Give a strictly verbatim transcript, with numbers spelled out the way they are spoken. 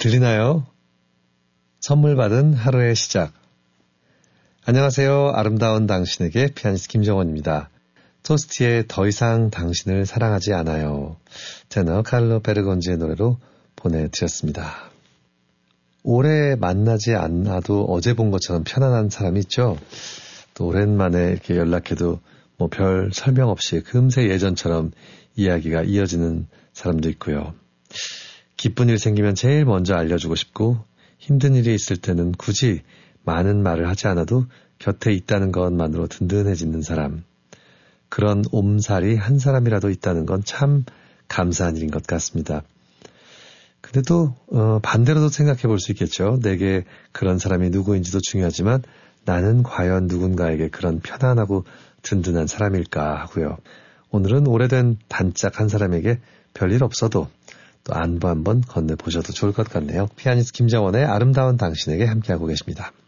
들리나요? 선물 받은 하루의 시작. 안녕하세요. 아름다운 당신에게 피아니스트 김정원입니다. 토스티의 더 이상 당신을 사랑하지 않아요. 테너 칼로 베르곤지의 노래로 보내드렸습니다. 오래 만나지 않아도 어제 본 것처럼 편안한 사람이 있죠. 또 오랜만에 이렇게 연락해도 뭐 별 설명 없이 금세 예전처럼 이야기가 이어지는 사람도 있고요. 기쁜 일 생기면 제일 먼저 알려주고 싶고 힘든 일이 있을 때는 굳이 많은 말을 하지 않아도 곁에 있다는 것만으로 든든해지는 사람. 그런 옴살이 한 사람이라도 있다는 건 참 감사한 일인 것 같습니다. 근데 또 어, 반대로도 생각해 볼 수 있겠죠. 내게 그런 사람이 누구인지도 중요하지만 나는 과연 누군가에게 그런 편안하고 든든한 사람일까 하고요. 오늘은 오래된 단짝 한 사람에게 별일 없어도 또 안부 한번 건네보셔도 좋을 것 같네요. 피아니스트 김정원의 아름다운 당신에게 함께하고 계십니다.